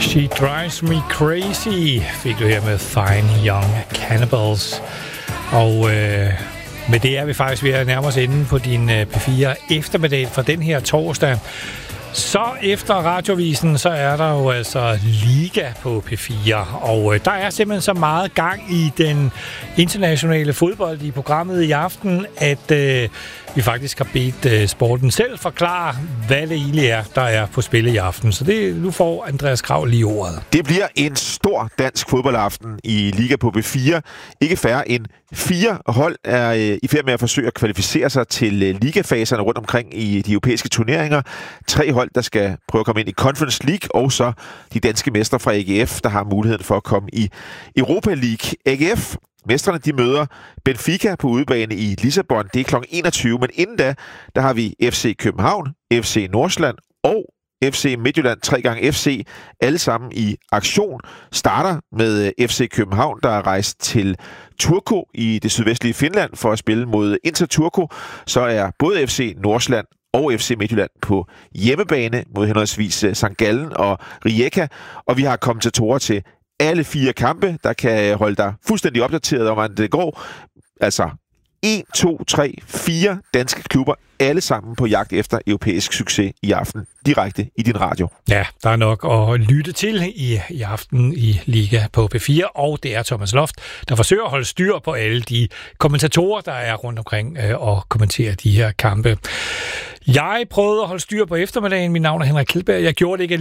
She Drives Me Crazy fik du her med Fine Young Cannibals. Og med det er vi faktisk ved at nærme os inde på din P4 eftermiddag fra den her torsdag. Så efter Radiovisen, så er der jo altså Liga på P4, og der er simpelthen så meget gang i den internationale fodbold i programmet i aften, at vi faktisk har bedt sporten selv forklare, hvad det egentlig er, der er på spil i aften. Så nu får Andreas Krav lige ordet. Det bliver en stor dansk fodboldaften i Liga på P4. Ikke færre end 4 hold er i færd med at forsøge at kvalificere sig til ligafaserne rundt omkring i de europæiske turneringer. 3 hold, der skal prøve at komme ind i Conference League, og så de danske mestre fra AGF, der har muligheden for at komme i Europa League. AGF, mestrene, de møder Benfica på udebane i Lissabon. Det er kl. 21, men inden da, der har vi FC København, FC Nordsjælland og FC Midtjylland, 3 gange FC, alle sammen i aktion. Starter med FC København, der er rejst til Turku i det sydvestlige Finland for at spille mod Inter Turku. Så er både FC Nordsjælland og FC Midtjylland på hjemmebane mod henholdsvis St. Gallen og Rijeka. Og vi har kommentatorer til alle 4 kampe, der kan holde dig fuldstændig opdateret om, hvordan det går. Altså 1, 2, 3, 4 danske klubber, alle sammen på jagt efter europæisk succes i aften, direkte i din radio. Ja, der er nok at lytte til i aften i Liga på P4, og det er Thomas Loft, der forsøger at holde styr på alle de kommentatorer, der er rundt omkring og kommenterer de her kampe. Jeg prøvede at holde styr på eftermiddagen. Mit navn er Henrik Kildberg. Jeg gjorde det ikke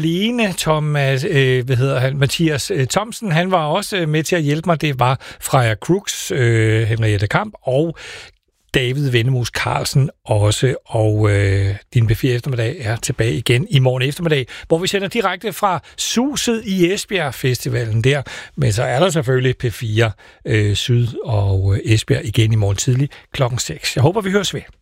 alene. Mathias Thomsen, han var også med til at hjælpe mig. Det var Freja Crooks, Henriette Kamp og David Vendemus Carlsen også. Og din P4 eftermiddag er tilbage igen i morgen eftermiddag, hvor vi sender direkte fra Suset i Esbjerg Festivalen der. Men så er der selvfølgelig P4 Syd og Esbjerg igen i morgen tidlig klokken 6. Jeg håber, vi høres ved.